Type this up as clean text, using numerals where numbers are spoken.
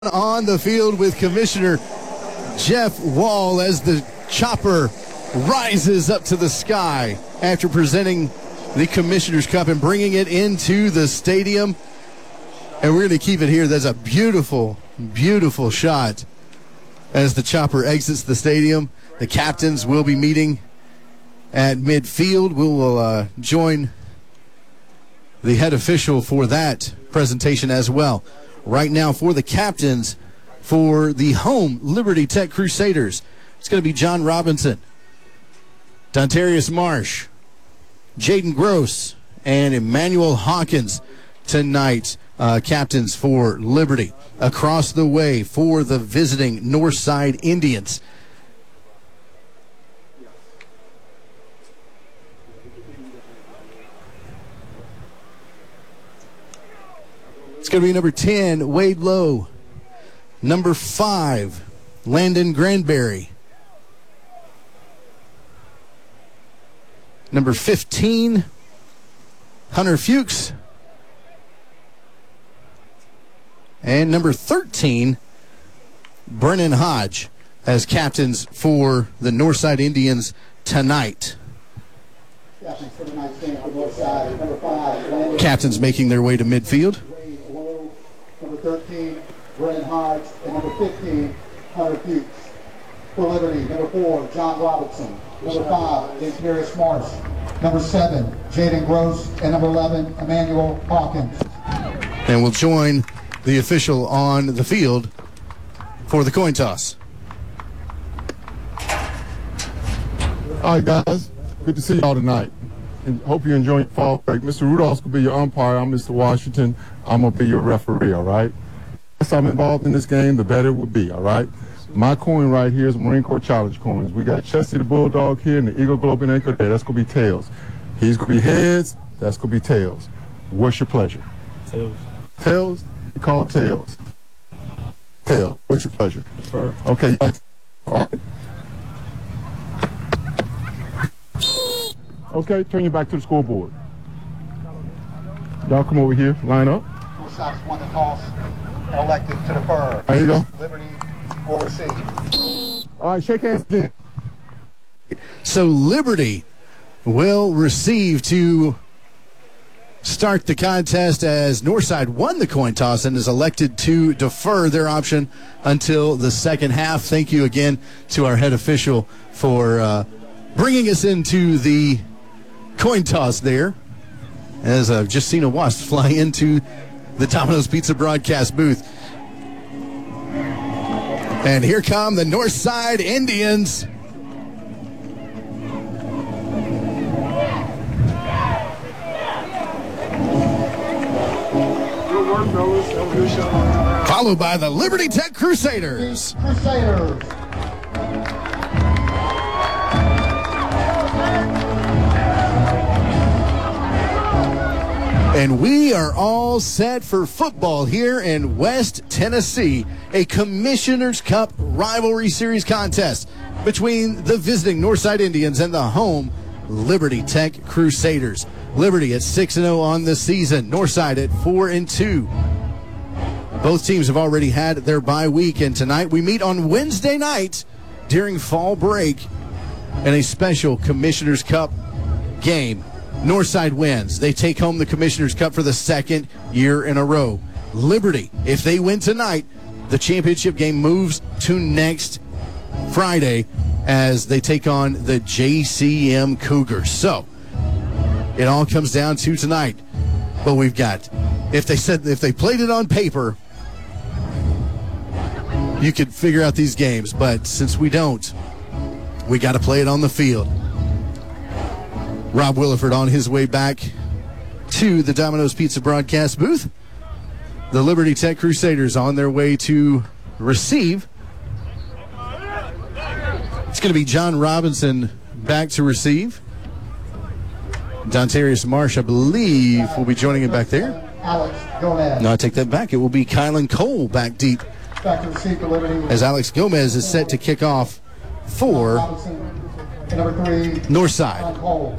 On the field with Commissioner Jeff Wall as the chopper rises up to the sky after presenting the Commissioner's Cup and bringing it into the stadium. And we're going to keep it here. That's a beautiful, beautiful shot as the chopper exits the stadium. The captains will be meeting at midfield. We will join the head official for that presentation as well. Right now for the captains for the home Liberty Tech Crusaders, it's going to be John Robinson, Dontarius Marsh, Jaden Gross, and Emmanuel Hawkins tonight, captains for Liberty. Across the way for the visiting Northside Indians, it's going to be number 10, Wade Lowe. Number 5, Landon Granberry. Number 15, Hunter Fuchs. And number 13, Brennan Hodge as captains for the Northside Indians tonight. Captains making their way to midfield. Number 13, Brennan Hodge, and number 15, Hunter Fuchs. For Liberty, number 4, John Robinson. Number 5, Dontarius Marsh. Number 7, Jaden Gross, and number 11, Emmanuel Hawkins. And we'll join the official on the field for the coin toss. All right, guys. Good to see y'all tonight. And hope you're enjoying fall break. Mr. Rudolph's going to be your umpire. I'm Mr. Washington. I'm going to be your referee, all right? The less I'm involved in this game, the better it will be, all right? My coin right here is Marine Corps Challenge coins. We got Chesty the Bulldog here and the Eagle Globe and Anchor there. That's going to be tails. He's going to be heads. That's going to be tails. What's your pleasure? Tails. Tails? You call it tails. Tail. What's your pleasure? Fur. Okay. All right. Okay, turn your back to the scoreboard. Y'all come over here, line up. Northside's won the toss, elected to the fur. There you go. Liberty will receive. All right, shake hands again. So Liberty will receive to start the contest as Northside won the coin toss and is elected to defer their option until the second half. Thank you again to our head official for bringing us into the coin toss there, as I've just seen a wasp fly into the Domino's Pizza broadcast booth. And here come the Northside Indians. Followed by the Liberty Tech Crusaders. And we are all set for football here in West Tennessee. A Commissioner's Cup rivalry series contest between the visiting Northside Indians and the home Liberty Tech Crusaders. Liberty at 6-0 on the season. Northside at 4-2. Both teams have already had their bye week, and tonight we meet on Wednesday night during fall break in a special Commissioner's Cup game. Northside wins. They take home the Commissioner's Cup for the second year in a row. Liberty, if they win tonight, the championship game moves to next Friday as they take on the JCM Cougars. So it all comes down to tonight. But we've got, if they played it on paper, you could figure out these games. But since we don't, we got to play it on the field. Rob Williford on his way back to the Domino's Pizza broadcast booth. The Liberty Tech Crusaders on their way to receive. It's going to be John Robinson back to receive. Dontarius Marsh, I believe, will be joining him back there. Alex Gomez. No, I take that back. It will be Kylan Cole back deep Back to receive for Liberty. as Alex Gomez is set to kick off for Robinson. And number 3, Northside. Cole.